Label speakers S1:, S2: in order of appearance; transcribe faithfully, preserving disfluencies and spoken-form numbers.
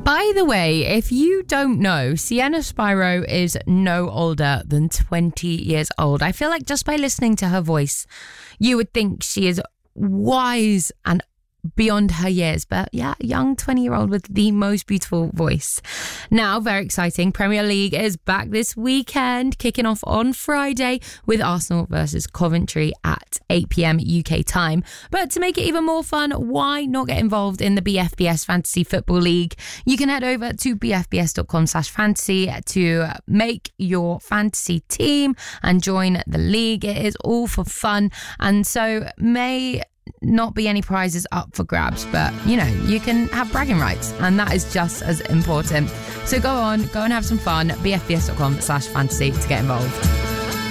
S1: By the way, if you don't know, Sienna Spyro is no older than twenty years old. I feel like just by listening to her voice, you would think she is wise and beyond her years, but yeah, young twenty-year-old with the most beautiful voice. Now, very exciting, Premier League is back this weekend, kicking off on Friday with Arsenal versus Coventry at eight p.m. U K time. But to make it even more fun, why not get involved in the B F B S Fantasy Football League? You can head over to b f b s dot com slash fantasy to make your fantasy team and join the league. It is all for fun, and so may not be any prizes up for grabs, but you know, you can have bragging rights, and that is just as important. So go on, go and have some fun. b f b s dot com slash fantasy to get involved.